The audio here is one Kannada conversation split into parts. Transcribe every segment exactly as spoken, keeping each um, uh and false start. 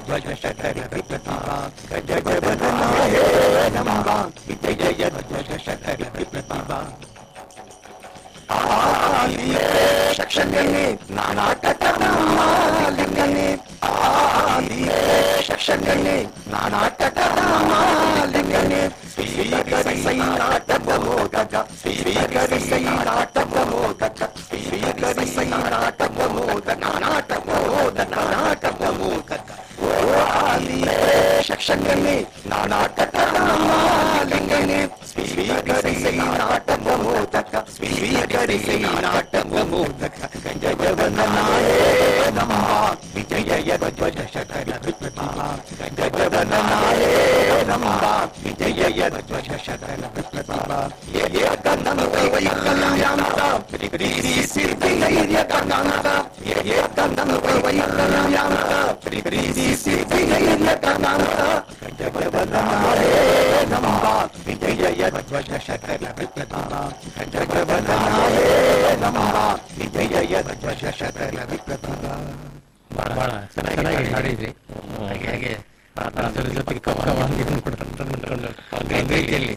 ಧ್ವಜ ಶಕರಿ ಪ್ರತಿಭಾ ಗಜ ವದನ ಹೇ ರಂಭ ವಿಜಯ ಧ್ವಜ ಶಕರಿ ಪ್ರತಿಭಾ ಆದಿಯೇ ಶಕ್ಷಣ್ಯನೇ ನಾನಾಟಕಲಿಂಗನೇ ಆದಿಯೇ ಶಕ್ಷಣ್ಯನೇ ನಾನಾಟಕಲಿಂಗನೇ ಸ್ವೀಕರಿಸೈ ನಾಟಕ ಮೋದಕ ಸ್ವೀಕರಿಸೈ ನಾಟಕ ಮೋದಕ ಸ್ವೀಕರಿಸೈ ನಾಟಕ ಮೋದಕ ನಾಟಕ ಮೋದಕ ನಾಟಕ ಮೋದಕ ಓ ಆದಿಯೇ ಶಕ್ಷಣ್ಯನೇ ನಾನಾಟಕಲಿಂಗನೇ ಸ್ವೀಕರಿಸೈ ನಾಟಕ ಮೋದಕ ಸ್ವೀಕರಿಸೈ ನಾಟಕ ಮೋದಕ ಗಜವದನಾಯೇ ನಮಃ ವಿಜಯ ಧ್ವಜ ಶಕರಿ ಪ್ರತಿಭಾ ಗಜವದನಾಯೇ ನಮಃ ವಿಜಯ ಧ್ವಜ ಶಕರಿ ಪ್ರತಿಭಾ ಏಕದಂತ ವೈಕಲ್ಯಾಂತ ಪ್ರೀತಿ ಸಿದ್ಧಿ ಧೈರ್ಯಕಂತ ಏಕದಂತ ವೈಕಲ್ಯಾಂತ ಪ್ರೀತಿ ಸಿದ್ಧಿ ಧೈರ್ಯಕಂತ ಗಜವದನಾಯೇ ನಮಃ ವಿಜಯ ಧ್ವಜ ಶಕರಿ ಪ್ರತಿಭಾ ಗಜವದನಾಯೇ ನಮಃ ವಿಜಯ ಧ್ವಜ ಶಕರಿ ಪ್ರತಿಭಾ. ಬಹಳ ಬಹಳ ಚೆನ್ನಾಗಿ ಹಾಡಿದ್ರಿ. ಹಾಗೆ ಅದರ ಜೊತೆಗೆ ಕವನವನ್ನು ಕೂಡ ರೀತಿಯಲ್ಲಿ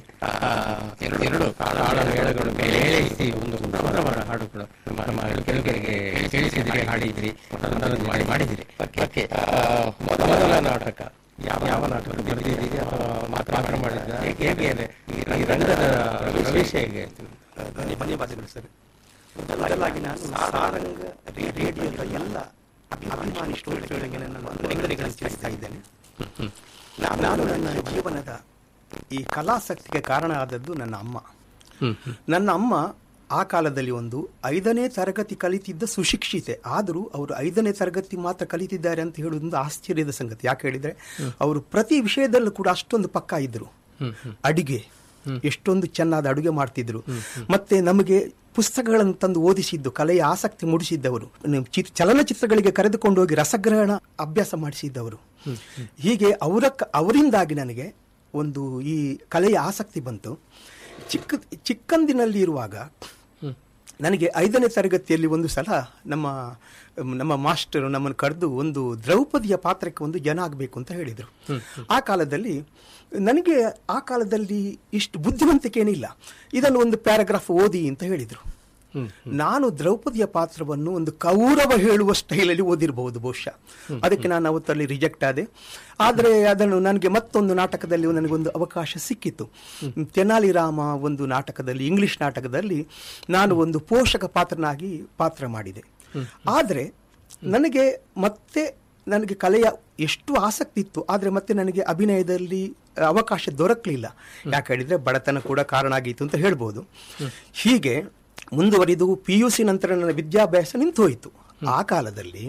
ಎರಡು ತಾಳ ಮೇಳಗಳು ಮೇಳೈಸಿ ಒಂದು ಸುಂದರವಾದ ಹಾಡುಗಳು ನಮ್ಮ ಕೆಲವರಿಗೆ ಕೇಳಿಸಿದ್ರಿ, ಹಾಡಿದ್ರಿ, ಮಾಡಿ ಮಾಡಿದಿರಿ. ಓಕೆ, ಮೊದಲ ನಾಟಕ ಯಾವ ಯಾವ ನಾಟಕ ಬರೆದಿದ್ದೀರಿ ಅಥವಾ ಮಾತ್ರ ಮಾಡಿದ್ದ, ಹೇಗೆ ಈ ರಂಗದ ಪ್ರವೇಶ ಹೇಗೆ? ಧನ್ಯವಾದಗಳು ಸರ್. ಮೊದಲಾಗಿ ನಾನು ಸಾರಂಗ ರೇಡಿಯೋದ ಎಲ್ಲ ಅಭಿಮಾನಿ ಶ್ರೋತೃಗಳಿಗೆ ನನ್ನ ವಂದನೆಗಳನ್ನು ತಿಳಿಸ್ತಾ ಇದ್ದೇನೆ. ನಾನು ನನ್ನ ಜೀವನದ ಈ ಕಲಾಸಕ್ತಿಗೆ ಕಾರಣ ಆದದ್ದು ನನ್ನ ಅಮ್ಮ. ನನ್ನ ಅಮ್ಮ ಆ ಕಾಲದಲ್ಲಿ ಒಂದು ಐದನೇ ತರಗತಿ ಕಲಿತಿದ್ದ ಸುಶಿಕ್ಷಿತೆ, ಆದರೂ ಅವರು ಐದನೇ ತರಗತಿ ಮಾತ್ರ ಕಲಿತಿದ್ದಾರೆ ಅಂತ ಹೇಳುವುದು ಆಶ್ಚರ್ಯದ ಸಂಗತಿ. ಯಾಕೆ ಹೇಳಿದ್ರೆ ಅವರು ಪ್ರತಿ ವಿಷಯದಲ್ಲೂ ಕೂಡ ಅಷ್ಟೊಂದು ಪಕ್ಕ ಇದ್ರು. ಅಡಿಗೆ ಎಷ್ಟೊಂದು ಚೆನ್ನಾದ ಅಡುಗೆ ಮಾಡ್ತಿದ್ರು. ಮತ್ತೆ ನಮಗೆ ಪುಸ್ತಕಗಳನ್ನು ತಂದು ಓದಿಸಿದ್ದು, ಕಲೆಯ ಆಸಕ್ತಿ ಮೂಡಿಸಿದ್ದವರು, ಚಲನಚಿತ್ರಗಳಿಗೆ ಕರೆದುಕೊಂಡು ಹೋಗಿ ರಸಗ್ರಹಣ ಅಭ್ಯಾಸ ಮಾಡಿಸಿದ್ದವರು. ಹೀಗೆ ಅವರ ಅವರಿಂದಾಗಿ ನನಗೆ ಒಂದು ಈ ಕಲೆಯ ಆಸಕ್ತಿ ಬಂತು. ಚಿಕ್ಕ ಚಿಕ್ಕಂದಿನಲ್ಲಿ ಇರುವಾಗ ನನಗೆ ಐದನೇ ತರಗತಿಯಲ್ಲಿ ಒಂದು ಸಲ ನಮ್ಮ ನಮ್ಮ ಮಾಸ್ಟರು ನಮ್ಮನ್ನು ಕರೆದು ಒಂದು ದ್ರೌಪದಿಯ ಪಾತ್ರಕ್ಕೆ ಒಂದು ಜನ ಆಗಬೇಕು ಅಂತ ಹೇಳಿದರು. ಆ ಕಾಲದಲ್ಲಿ ನನಗೆ ಆ ಕಾಲದಲ್ಲಿ ಇಷ್ಟು ಬುದ್ಧಿವಂತಿಕೆ ಏನಿಲ್ಲ, ಇದನ್ನು ಒಂದು ಪ್ಯಾರಾಗ್ರಾಫ್ ಓದಿ ಅಂತ ಹೇಳಿದರು. ನಾನು ದ್ರೌಪದಿಯ ಪಾತ್ರವನ್ನು ಒಂದು ಕೌರವ ಹೇಳುವ ಸ್ಟೈಲಲ್ಲಿ ಓದಿರಬಹುದು ಬಹುಶಃ. ಅದಕ್ಕೆ ನಾನು ಅವತ್ತಲ್ಲಿ ರಿಜೆಕ್ಟ್ ಆದೆ. ಆದರೆ ಅದನ್ನು ನನಗೆ ಮತ್ತೊಂದು ನಾಟಕದಲ್ಲಿ ನನಗೊಂದು ಅವಕಾಶ ಸಿಕ್ಕಿತ್ತು. ತೆನಾಲಿ ರಾಮ ಒಂದು ನಾಟಕದಲ್ಲಿ, ಇಂಗ್ಲಿಷ್ ನಾಟಕದಲ್ಲಿ ನಾನು ಒಂದು ಪೋಷಕ ಪಾತ್ರನಾಗಿ ಪಾತ್ರ ಮಾಡಿದೆ. ಆದರೆ ನನಗೆ ಮತ್ತೆ ನನಗೆ ಕಲೆಯ ಎಷ್ಟು ಆಸಕ್ತಿ ಇತ್ತು, ಆದರೆ ಮತ್ತೆ ನನಗೆ ಅಭಿನಯದಲ್ಲಿ ಅವಕಾಶ ದೊರಕಲಿಲ್ಲ. ಯಾಕೆ ಹೇಳಿದರೆ ಬಡತನ ಕೂಡ ಕಾರಣ ಆಗಿತ್ತು ಅಂತ ಹೇಳ್ಬೋದು. ಹೀಗೆ ಮುಂದುವರಿದು ಪಿ ಯು ಸಿ ನಂತರ ನನ್ನ ವಿದ್ಯಾಭ್ಯಾಸ ನಿಂತು ಹೋಯಿತು. ಆ ಕಾಲದಲ್ಲಿ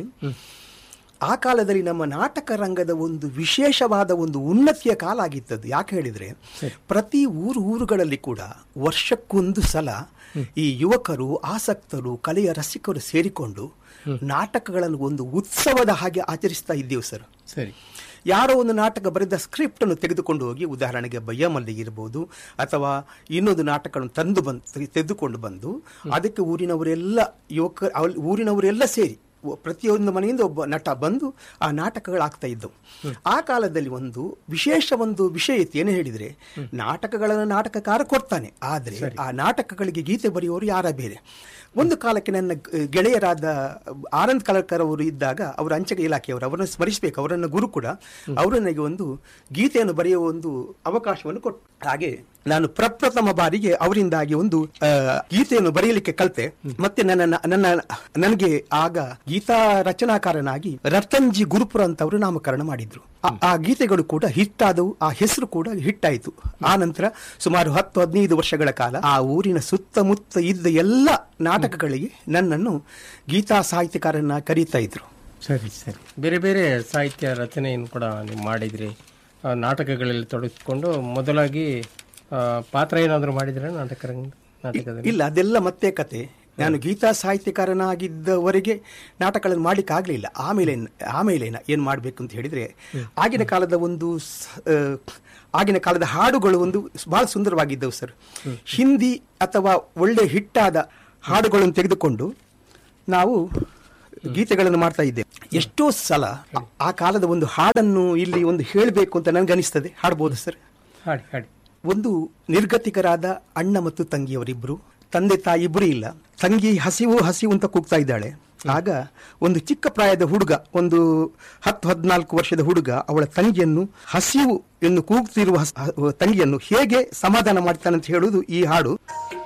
ಆ ಕಾಲದಲ್ಲಿ ನಮ್ಮ ನಾಟಕ ರಂಗದ ಒಂದು ವಿಶೇಷವಾದ ಒಂದು ಉನ್ನತಿಯ ಕಾಲ ಆಗಿತ್ತದು. ಯಾಕೆ ಹೇಳಿದರೆ ಪ್ರತಿ ಊರು ಊರುಗಳಲ್ಲಿ ಕೂಡ ವರ್ಷಕ್ಕೊಂದು ಸಲ ಈ ಯುವಕರು, ಆಸಕ್ತರು, ಕಲೆಯ ರಸಿಕರು ಸೇರಿಕೊಂಡು ನಾಟಕಗಳನ್ನು ಒಂದು ಉತ್ಸವದ ಹಾಗೆ ಆಚರಿಸ್ತಾ ಇದ್ದೇವೆ ಸರ್. ಸರಿ, ಯಾರೋ ಒಂದು ನಾಟಕ ಬರೆದ ಸ್ಕ್ರಿಪ್ಟ್ ಅನ್ನು ತೆಗೆದುಕೊಂಡು ಹೋಗಿ, ಉದಾಹರಣೆಗೆ ಬಯ್ಯಮಲ್ಲಿಗೆ ಇರ್ಬೋದು ಅಥವಾ ಇನ್ನೊಂದು ನಾಟಕವನ್ನು ತಂದು ಬಂದು ತೆಗೆದುಕೊಂಡು ಬಂದು ಅದಕ್ಕೆ ಊರಿನವರೆಲ್ಲ ಯುವಕ ಊರಿನವರೆಲ್ಲ ಸೇರಿ ಪ್ರತಿಯೊಂದು ಮನೆಯಿಂದ ಒಬ್ಬ ನಟ ಬಂದು ಆ ನಾಟಕಗಳಾಗ್ತಾ ಇದ್ದವು. ಆ ಕಾಲದಲ್ಲಿ ಒಂದು ವಿಶೇಷ ಒಂದು ವಿಷಯ ಇತ್ತು. ಏನು ಹೇಳಿದರೆ, ನಾಟಕಗಳನ್ನು ನಾಟಕಕಾರ ಕೊಡ್ತಾನೆ, ಆದರೆ ಆ ನಾಟಕಗಳಿಗೆ ಗೀತೆ ಬರೆಯುವವರು ಯಾರ ಬೇರೆ. ಒಂದು ಕಾಲಕ್ಕೆ ನನ್ನ ಗೆಳೆಯರಾದ ಆನಂದ್ ಕಲರ್ಕರ್ ಅವರು ಇದ್ದಾಗ, ಅವರು ಅಂಚೆ ಇಲಾಖೆಯವರು, ಅವರನ್ನು ಸ್ಮರಿಸಬೇಕು, ಅವರನ್ನ ಗುರು ಕೂಡ, ಅವರು ನನಗೆ ಒಂದು ಗೀತೆಯನ್ನು ಬರೆಯುವ ಒಂದು ಅವಕಾಶವನ್ನು ಕೊಟ್ಟು, ಹಾಗೆ ನಾನು ಪ್ರಪ್ರಥಮ ಬಾರಿಗೆ ಅವರಿಂದಾಗಿ ಒಂದು ಗೀತೆಯನ್ನು ಬರೆಯಲಿಕ್ಕೆ ಕಲಿತೆ. ಮತ್ತೆ ನನ್ನ ನನ್ನ ನನಗೆ ಆಗ ಗೀತಾ ರಚನಾಕಾರನಾಗಿ ರತನ್ಜಿ ಗುರುಪುರ ಅಂತ ಅವರು ನಾಮಕರಣ ಮಾಡಿದ್ರು. ಆ ಗೀತೆಗಳು ಕೂಡ ಹಿಟ್ ಆದವು, ಆ ಹೆಸರು ಕೂಡ ಹಿಟ್ ಆಯಿತು. ಆ ನಂತರ ಸುಮಾರು ಹತ್ತು ಹದಿನೈದು ವರ್ಷಗಳ ಕಾಲ ಆ ಊರಿನ ಸುತ್ತಮುತ್ತ ಇದ್ದ ಎಲ್ಲ ನಾಟಕಗಳಿಗೆ ನನ್ನನ್ನು ಗೀತಾ ಸಾಹಿತ್ಯಕಾರನ ಕರೀತಾ ಇದ್ರು. ಸರಿ ಸರಿ ಬೇರೆ ಬೇರೆ ಸಾಹಿತ್ಯ ರಚನೆಯನ್ನು ಕೂಡ ನೀವು ಮಾಡಿದ್ರಿ, ನಾಟಕಗಳಲ್ಲಿ ತೊಡಗಿಸಿಕೊಂಡು. ಮೊದಲಾಗಿ ಪಾತ್ರ ಏನಾದರೂ ಮಾಡಿದ್ರೆ ನಾಟಕ ನಾಟಕದಲ್ಲಿ? ಇಲ್ಲ, ಅದೆಲ್ಲ ಮತ್ತೆ ಕತೆ. ನಾನು ಗೀತಾ ಸಾಹಿತ್ಯಕಾರನಾಗಿದ್ದವರೆಗೆ ನಾಟಕಗಳನ್ನು ಮಾಡಲಿಕ್ಕೆ ಆಗಲಿಲ್ಲ. ಆಮೇಲೆ ಆಮೇಲೆ ಏನು ಮಾಡಬೇಕು ಅಂತ ಹೇಳಿದರೆ, ಆಗಿನ ಕಾಲದ ಒಂದು ಆಗಿನ ಕಾಲದ ಹಾಡುಗಳು ಒಂದು ಬಹಳ ಸುಂದರವಾಗಿದ್ದವು ಸರ್. ಹಿಂದಿ ಅಥವಾ ಒಳ್ಳೆ ಹಿಟ್ಟಾದ ಹಾಡುಗಳನ್ನು ತೆಗೆದುಕೊಂಡು ನಾವು ಗೀತೆಗಳನ್ನು ಮಾಡ್ತಾ ಇದ್ದೆ. ಎಷ್ಟೋ ಸಲ ಆ ಕಾಲದ ಒಂದು ಹಾಡನ್ನು ಇಲ್ಲಿ ಒಂದು ಹೇಳಬೇಕು ಅಂತ ನನಗೆ ಅನಿಸ್ತದೆ. ಹಾಡ್ಬೋದು ಸರ್? ಹಾಡಿ ಹಾಡಿ. ಒಂದು ನಿರ್ಗತಿಕರಾದ ಅಣ್ಣ ಮತ್ತು ತಂಗಿಯವರಿಬ್ರು, ತಂದೆ ತಾಯಿ ಇಬ್ಬರು ಇಲ್ಲ. ತಂಗಿ ಹಸಿವು ಹಸಿವು ಅಂತ ಕೂಗ್ತಾ ಇದ್ದಾಳೆ. ಆಗ ಒಂದು ಚಿಕ್ಕ ಪ್ರಾಯದ ಹುಡುಗ, ಒಂದು ಹತ್ತು ಹದಿನಾಲ್ಕು ವರ್ಷದ ಹುಡುಗ ಅವಳ ತಂಗಿಯನ್ನು, ಹಸಿವು ಎಂದು ಕೂಗ್ತಿರುವ ತಂಗಿಯನ್ನು ಹೇಗೆ ಸಮಾಧಾನ ಮಾಡ್ತಾನಂತ ಹೇಳುವುದು ಈ ಹಾಡು.